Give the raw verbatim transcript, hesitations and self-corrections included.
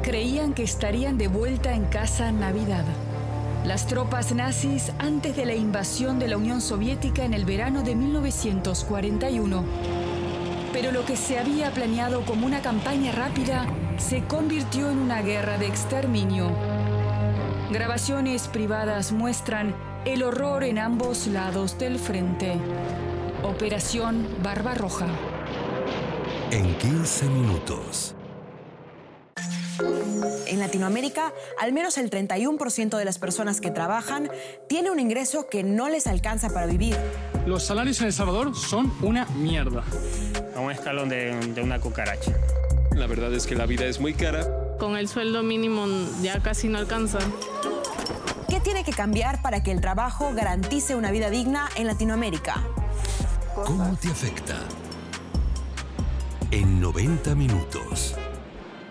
creían que estarían de vuelta en casa en Navidad. Las tropas nazis antes de la invasión de la Unión Soviética en el verano de mil novecientos cuarenta y uno. Pero lo que se había planeado como una campaña rápida se convirtió en una guerra de exterminio. Grabaciones privadas muestran el horror en ambos lados del frente. Operación Barbarroja. En quince minutos. En Latinoamérica, al menos el treinta y uno por ciento de las personas que trabajan tiene un ingreso que no les alcanza para vivir. Los salarios en El Salvador son una mierda. A un escalón de, de una cucaracha. La verdad es que la vida es muy cara. Con el sueldo mínimo ya casi no alcanza. ¿Qué tiene que cambiar para que el trabajo garantice una vida digna en Latinoamérica? ¿Cómo te afecta? En noventa minutos.